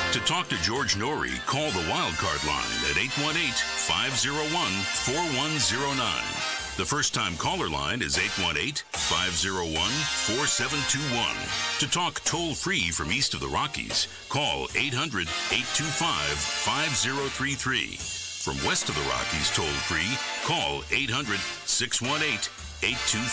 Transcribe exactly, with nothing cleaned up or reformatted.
To talk to George Norrie, call the Wildcard line at eight one eight, five oh one, four one oh nine. The first-time caller line is eight one eight, five oh one, four seven two one. To talk toll-free from east of the Rockies, call eight hundred, eight two five, five oh three three. From west of the Rockies toll-free, call eight hundred, six one eight, eight two